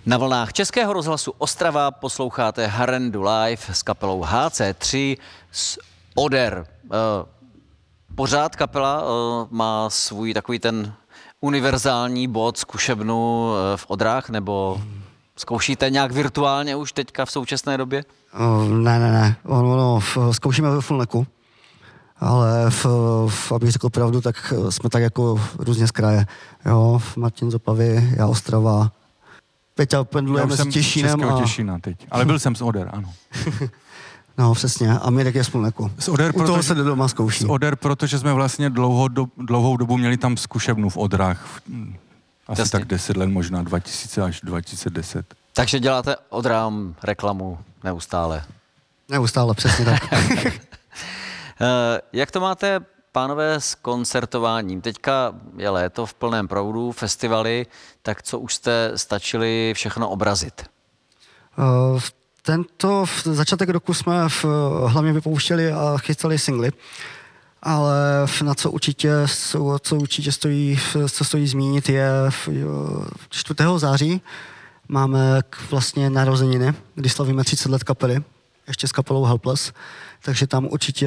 Na vlnách Českého rozhlasu Ostrava posloucháte Harendu live s kapelou HC3 z Oder. Pořád kapela má svůj takový ten univerzální bod zkušebnu v Odrách, nebo zkoušíte nějak virtuálně už teďka v současné době? Ne. Zkoušíme ve Fulneku, ale abych řekl pravdu, tak jsme tak jako různě z kraje. Jo, Martin z Opavy, já Ostrava. Peťa pendlujeme s Těšínem. Já jsem z Těšína teď, ale byl jsem z Oder, ano. No, přesně. A Mirek je z Fulneku. U toho se doma zkouší. Z Oder, protože jsme vlastně dlouhou dobu měli tam zkušebnu v Odrách. Asi Jasně. tak 10 let, možná 2000 až 2010. Takže děláte Odrám reklamu neustále. Neustále, přesně tak. Jak to máte, pánové, s koncertováním? Teďka je léto v plném proudu, festivaly, tak co už jste stačili všechno obrazit? Tento začátek roku jsme hlavně vypouštěli a chystali singly, ale na co určitě stojí zmínit je 4. září máme vlastně narozeniny, kdy slavíme 30 let kapely, ještě s kapelou Helpless, takže tam určitě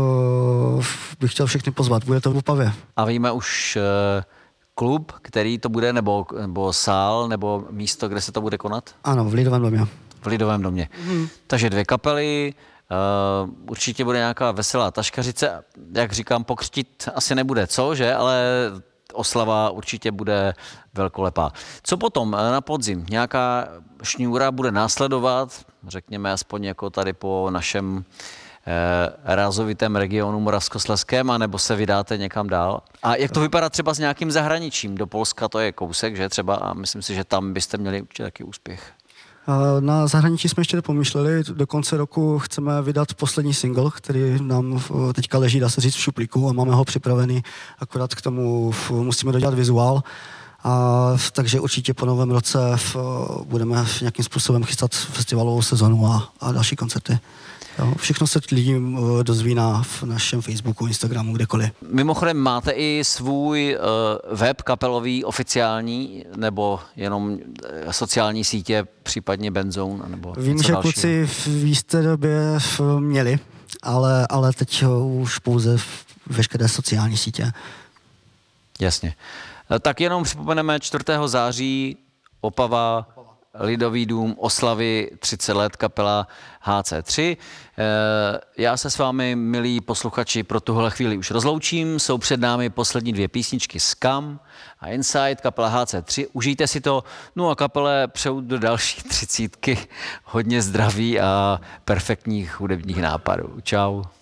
bych chtěl všechny pozvat, bude to v Opavě. A víme už klub, který to bude, nebo sál, nebo místo, kde se to bude konat? Ano, v Lidovém domě. V Lidovém domě. Takže 2 kapely, určitě bude nějaká veselá taškařice, jak říkám, pokřtít asi nebude, co, že? Ale oslava určitě bude velkolepá. Co potom na podzim? Nějaká šňůra bude následovat, řekněme aspoň jako tady po našem rázovitém regionu Moravskoslezském, anebo se vydáte někam dál? A jak to vypadá třeba s nějakým zahraničím? Do Polska to je kousek, že třeba? A myslím si, že tam byste měli určitě taky úspěch. Na zahraničí jsme ještě nepomýšleli, do konce roku chceme vydat poslední single, který nám teďka leží, dá se říct, v šuplíku a máme ho připravený, akorát k tomu musíme dodělat vizuál. Takže určitě po novém roce budeme nějakým způsobem chystat festivalovou sezonu a další koncerty. Jo, všechno se lidi dozví v našem Facebooku, Instagramu, kdekoliv. Mimochodem, máte i svůj web kapelový oficiální, nebo jenom sociální sítě, případně Benzone? Nebo vím, že kluci v jisté době měli, ale teď už pouze veškeré sociální sítě. Jasně. Tak jenom připomeneme 4. září Opava, Lidový dům, oslavy 30 let, kapela HC3. Já se s vámi, milí posluchači, pro tuhle chvíli už rozloučím. Jsou před námi poslední 2 písničky Scam a Inside, kapela HC3. Užijte si to. No a kapele přeju do další 30. hodně zdraví a perfektních hudebních nápadů. Čau.